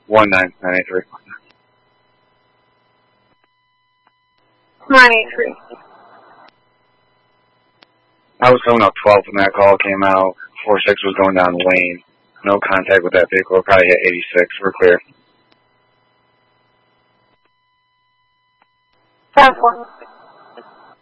19983. 983. I was coming up 12 when that call came out. 46 was going down the lane. No contact with that vehicle. Probably hit 86. We're clear. 10-4.